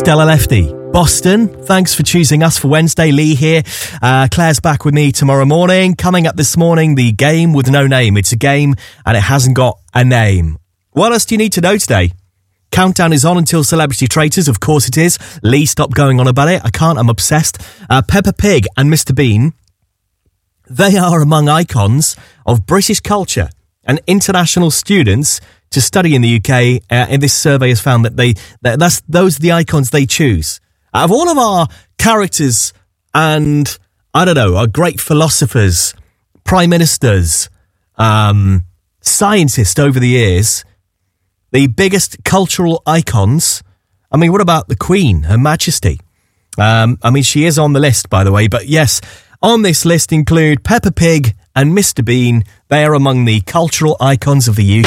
Stella Lefty. Boston, thanks for choosing us for Wednesday. Lee here. Claire's back with me tomorrow morning. Coming up this morning, the game with no name. It's a game and it hasn't got a name. What else do you need to know today? Countdown is on until Celebrity Traitors. Of course it is. Lee, stop going on about it. I can't. I'm obsessed. Peppa Pig and Mr. Bean. They are among icons of British culture, and international students to study in the UK in this survey has found that those are the icons they choose. Out of all of our characters and, I don't know, our great philosophers, prime ministers, scientists over the years, the biggest cultural icons, I mean, what about the Queen, Her Majesty? I mean, she is on the list, by the way, but yes, on this list include Peppa Pig and Mr. Bean. They are among the cultural icons of the UK.